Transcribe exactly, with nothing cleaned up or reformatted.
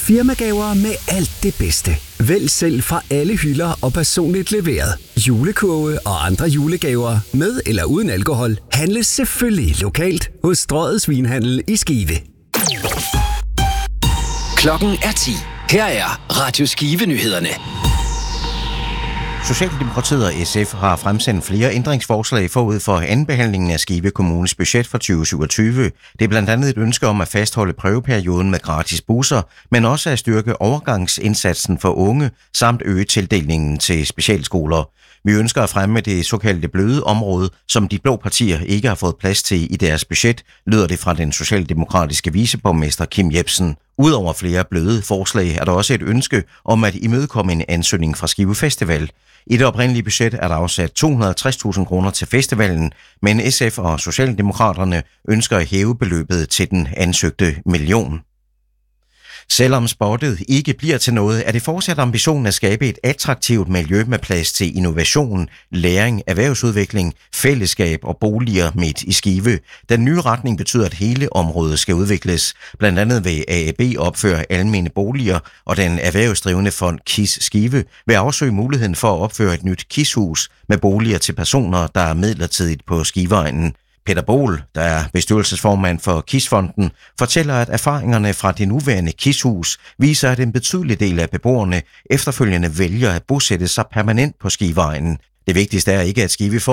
firmagaver med alt det bedste. Vælg selv fra alle hylder og personligt leveret. Julekurve og andre julegaver med eller uden alkohol handles selvfølgelig lokalt hos Strøget Svinhandel i Skive. Klokken er ti. Her er Radio Skive-nyhederne. Socialdemokratiet og S F har fremsendt flere ændringsforslag forud for andenbehandlingen af Skive Kommunes budget for tyve syvogtyve. Det er blandt andet et ønske om at fastholde prøveperioden med gratis busser, men også at styrke overgangsindsatsen for unge, samt øge tildelingen til specialskoler. Vi ønsker at fremme det såkaldte bløde område, som de blå partier ikke har fået plads til i deres budget, lyder det fra den socialdemokratiske viceborgmester Kim Jebsen. Udover flere bløde forslag er der også et ønske om at imødekomme en ansøgning fra Skive Festival. I det oprindelige budget er der afsat to hundrede og tres tusind kroner til festivalen, men S F og Socialdemokraterne ønsker at hæve beløbet til den ansøgte million. Selvom spottet ikke bliver til noget, er det fortsat ambitionen at skabe et attraktivt miljø med plads til innovation, læring, erhvervsudvikling, fællesskab og boliger midt i Skive. Den nye retning betyder, at hele området skal udvikles. Blandt andet vil A A B opføre almene boliger, og den erhvervsdrivende fond KIS Skive vil afsøge muligheden for at opføre et nyt KIS-hus med boliger til personer, der er midlertidigt på Skiveegnen. Peter Bohl, der er bestyrelsesformand for KIS-fonden, fortæller, at erfaringerne fra det nuværende KIS-hus viser, at en betydelig del af beboerne efterfølgende vælger at bosætte sig permanent på Skiveegnen. Det vigtigste er ikke, at Skive får